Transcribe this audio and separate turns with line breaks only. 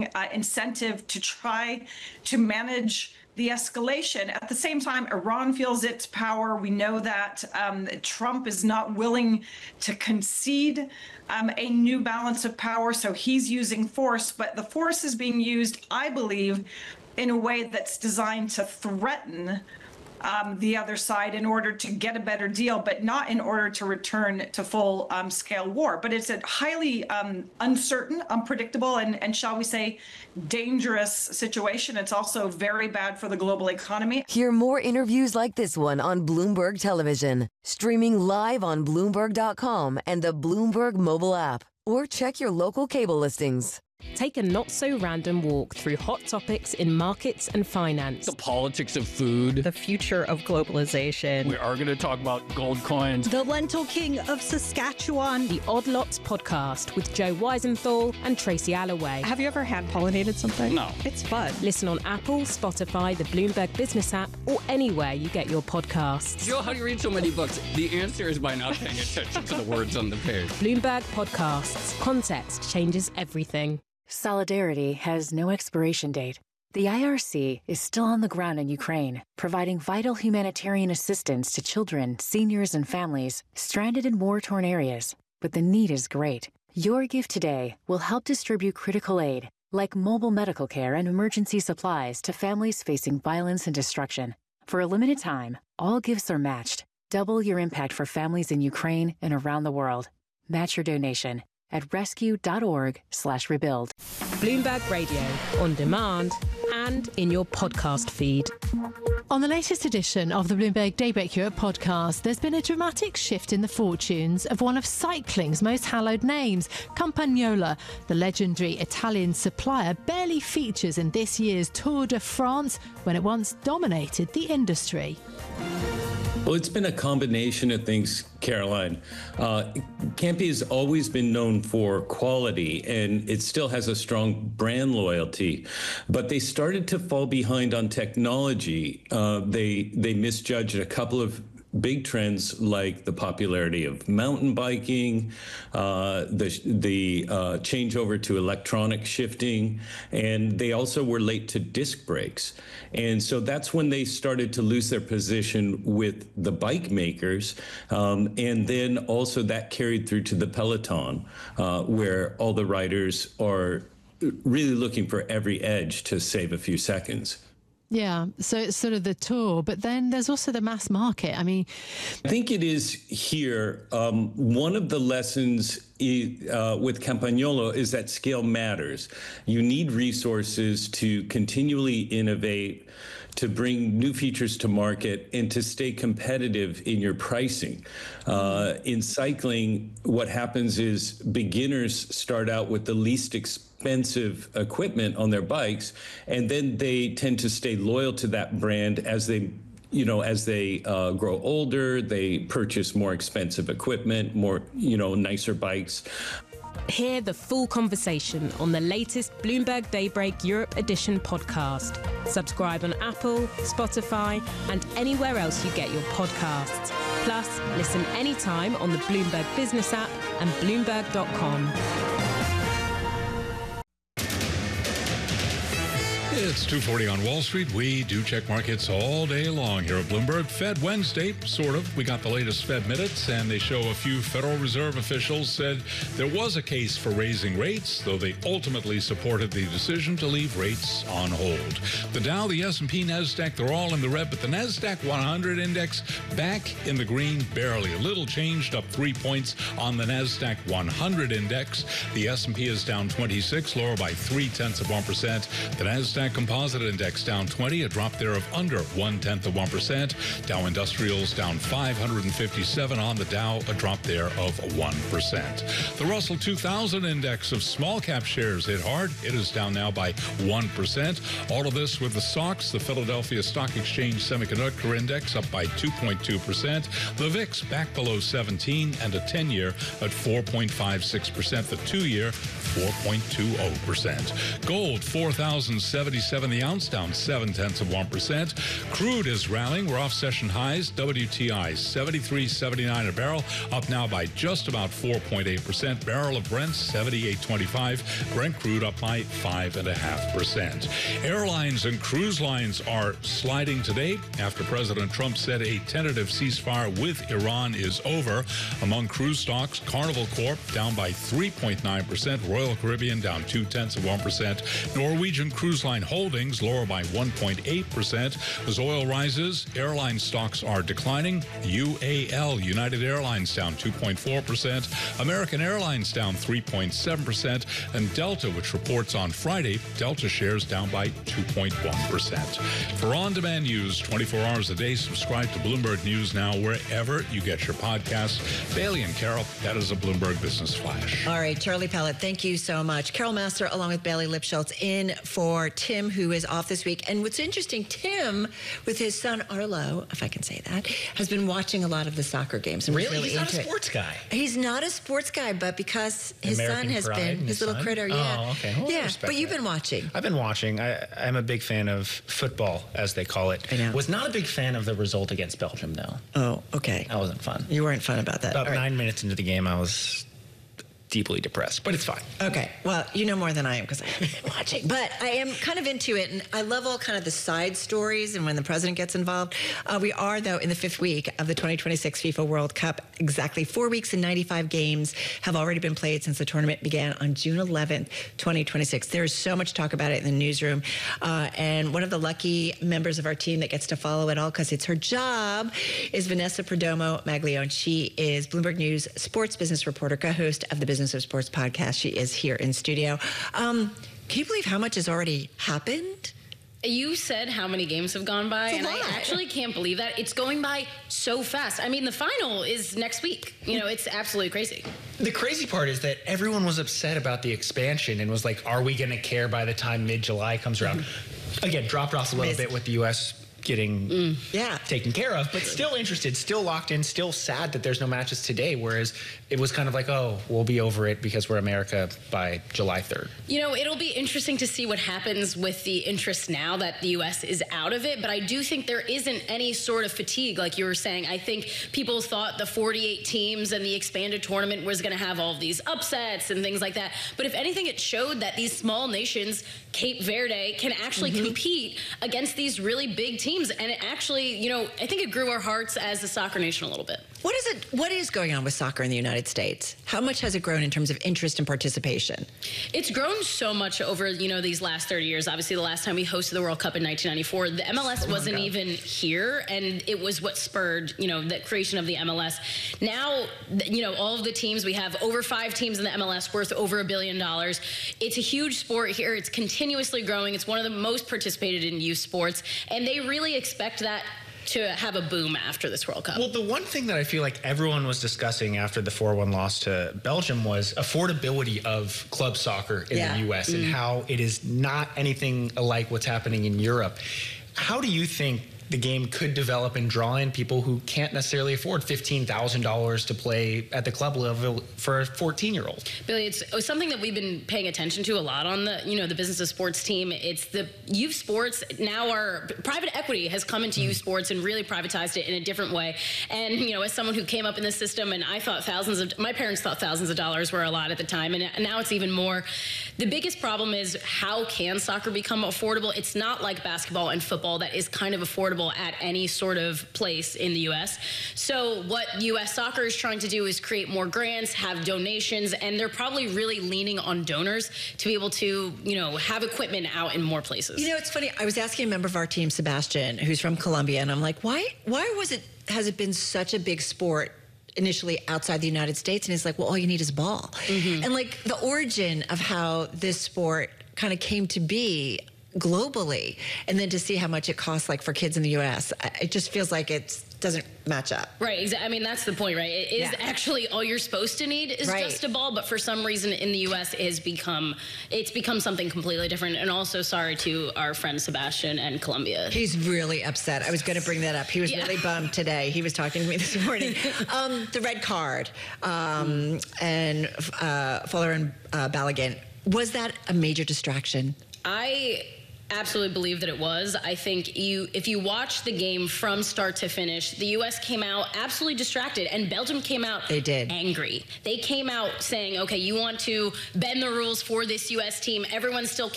incentive to try to manage the escalation. At the same time, Iran feels its power. We know that Trump is not willing to concede a new balance of power, so he's using force, but the force is being used, I believe, in a way that's designed to threaten the other side in order to get a better deal, but not in order to return to full scale war. But it's a highly uncertain, unpredictable, and shall we say, dangerous situation. It's also very bad for the global economy.
Hear more interviews like this one on Bloomberg Television, streaming live on Bloomberg.com and the Bloomberg mobile app, or check your local cable listings.
Take a not-so-random walk through hot topics in markets and finance.
The politics of food.
The future of globalization.
We are going to talk about gold coins.
The Lentil King of Saskatchewan.
The Odd Lots podcast with Joe Weisenthal and Tracy Alloway.
Have you ever hand-pollinated something?
No.
It's fun.
Listen on Apple, Spotify, the Bloomberg Business app, or anywhere you get your podcasts.
Joe, how do you read so many books? The answer is by not paying attention to the words on the page.
Bloomberg Podcasts. Context changes everything.
Solidarity has no expiration date. The IRC is still on the ground in Ukraine, providing vital humanitarian assistance to children, seniors, and families stranded in war-torn areas. But the need is great. Your gift today will help distribute critical aid, like mobile medical care and emergency supplies to families facing violence and destruction. For a limited time, all gifts are matched. Double your impact for families in Ukraine and around the world. Match your donation at rescue.org/rebuild.
Bloomberg Radio, on demand and in your podcast feed.
On the latest edition of the Bloomberg Daybreak Europe podcast, there's been a dramatic shift in the fortunes of one of cycling's most hallowed names. Campagnola, the legendary Italian supplier, barely features in this year's Tour de France when it once dominated the industry.
Well, it's been a combination of things, Caroline. Campy has always been known for quality, and it still has a strong brand loyalty. But they started to fall behind on technology. They misjudged a couple of big trends like the popularity of mountain biking, the changeover to electronic shifting, and they also were late to disc brakes. And so that's when they started to lose their position with the bike makers. And then also that carried through to the peloton, where all the riders are really looking for every edge to save a few seconds.
Yeah, so it's sort of the tour, but then there's also the mass market. I mean,
I think it is here. One of the lessons with Campagnolo is that scale matters. You need resources to continually innovate, to bring new features to market, and to stay competitive in your pricing. In cycling, what happens is beginners start out with the least expensive equipment on their bikes, and then they tend to stay loyal to that brand as they grow older. They purchase more expensive equipment, more, nicer bikes.
Hear the full conversation on the latest Bloomberg Daybreak Europe Edition podcast. Subscribe on Apple, Spotify, and anywhere else you get your podcasts. Plus, listen anytime on the Bloomberg Business app and Bloomberg.com.
It's 2:40 on Wall Street. We do check markets all day long here at Bloomberg. Fed Wednesday, sort of. We got the latest Fed minutes, and they show a few Federal Reserve officials said there was a case for raising rates, though they ultimately supported the decision to leave rates on hold. The Dow, the S&P, NASDAQ, they're all in the red, but the NASDAQ 100 index back in the green, barely. A little changed, up 3 points on the NASDAQ 100 index. The S&P is down 26, lower by 0.3%. The NASDAQ Composite Index down 20, a drop there of under 0.1%. Dow Industrials down 557 on the Dow, a drop there of 1%. The Russell 2000 Index of small cap shares hit hard. It is down now by 1%. All of this with the SOX, the Philadelphia Stock Exchange Semiconductor Index, up by 2.2%. The VIX back below 17, and a 10-year at 4.56%. The 2-year 4.20%. Gold, $4,076 $1.87 the ounce, down 0.7%. Crude is rallying. We're off session highs. WTI $73.79 a barrel, up now by just about 4.8%. Barrel of Brent $78.25. Brent crude up by 5.5%. Airlines and cruise lines are sliding today after President Trump said a tentative ceasefire with Iran is over. Among cruise stocks, Carnival Corp down by 3.9%. Royal Caribbean down 0.2%. Norwegian Cruise Line Holdings lower by 1.8%. As oil rises, airline stocks are declining. UAL, United Airlines, down 2.4%. American Airlines down 3.7%. And Delta, which reports on Friday, Delta shares down by 2.1%. For on-demand news 24 hours a day, subscribe to Bloomberg News Now wherever you get your podcasts. Bailey and Carol, that is a Bloomberg Business Flash.
All right, Charlie Pellet, thank you so much. Carol Master, along with Bailey Lipschultz, in for Tim, who is off this week. And what's interesting, Tim, with his son Arlo, if I can say that, has been watching a lot of the soccer games. And
really?
He's
not a sports guy.
He's not a sports guy, but because his
American
son has
Pride,
been, his little
son?
critter, yeah.
Oh, okay. Well,
yeah, but you've been watching.
I've been watching. I'm a big fan of football, as they call it.
I know.
Was not a big fan of the result against Belgium, though.
Oh, okay.
That wasn't fun.
You weren't fun about that.
About
All right.
9 minutes into the game, I was deeply depressed, but it's fine.
Okay, well, you know more than I am because I haven't been watching. But I am kind of into it, and I love all kind of the side stories and when the president gets involved. We are, though, in the 5th week of the 2026 FIFA World Cup. Exactly 4 weeks and 95 games have already been played since the tournament began on June 11th, 2026. There is so much talk about it in the newsroom. And one of the lucky members of our team that gets to follow it all because it's her job is Vanessa Perdomo Maglione. She is Bloomberg News sports business reporter, co-host of the Business of Sports podcast. She is here in studio. Can you believe how much has already happened?
You said how many games have gone by, and I actually can't believe that. It's going by so fast. I mean, the final is next week. You know, it's absolutely crazy.
The crazy part is that everyone was upset about the expansion and was like, are we going to care by the time mid-July comes around? Again, dropped off a little bit with the U.S. getting taken care of, but still interested, still locked in, still sad that there's no matches today, whereas it was kind of like, oh, we'll be over it because we're America by July 3rd.
You know, it'll be interesting to see what happens with the interest now that the U.S. is out of it, but I do think there isn't any sort of fatigue, like you were saying. I think people thought the 48 teams and the expanded tournament was going to have all of these upsets and things like that, but if anything, it showed that these small nations, Cape Verde, can actually compete against these really big teams, and it actually, you know, I think it grew our hearts as a soccer nation a little bit.
What is going on with soccer in the United States? How much has it grown in terms of interest and participation?
It's grown so much over, you know, these last 30 years. Obviously, the last time we hosted the World Cup in 1994, the MLS wasn't even here, and it was what spurred, you know, the creation of the MLS. Now, you know, all of the teams, we have over 5 teams in the MLS worth over $1 billion. It's a huge sport here. It's continuously growing. It's one of the most participated in youth sports, and they really expect that to have a boom after this World Cup.
Well, the one thing that I feel like everyone was discussing after the 4-1 loss to Belgium was affordability of club soccer in the U.S. and how it is not anything like what's happening in Europe. How do you think the game could develop and draw in people who can't necessarily afford $15,000 to play at the club level for a 14-year-old?
Billy, it's something that we've been paying attention to a lot on the, you know, the Business of Sports team. It's the youth sports now are private equity has come into youth sports and really privatized it in a different way. And, you know, as someone who came up in the system, and I thought my parents thought thousands of dollars were a lot at the time, and now it's even more. The biggest problem is how can soccer become affordable? It's not like basketball and football that is kind of affordable at any sort of place in the U.S. So what U.S. soccer is trying to do is create more grants, have donations, and they're probably really leaning on donors to be able to, you know, have equipment out in more places.
You know, it's funny. I was asking a member of our team, Sebastian, who's from Colombia, and I'm like, why has it been such a big sport initially outside the United States? And he's like, well, all you need is a ball. And like the origin of how this sport kind of came to be globally, and then to see how much it costs, like for kids in the U.S., it just feels like it doesn't match up.
Right. I mean, that's the point, right? It is actually all you're supposed to need is just a ball, but for some reason in the U.S. it's become something completely different. And also, sorry to our friend Sebastian and Colombia.
He's really upset. I was going to bring that up. He was really bummed today. He was talking to me this morning. The red card and Folarin Balogun, was that a major distraction?
absolutely believe that it was. I think if you watch the game from start to finish, the U.S. came out absolutely distracted, and Belgium came out angry. They came out saying, okay, you want to bend the rules for this U.S. team. Everyone's still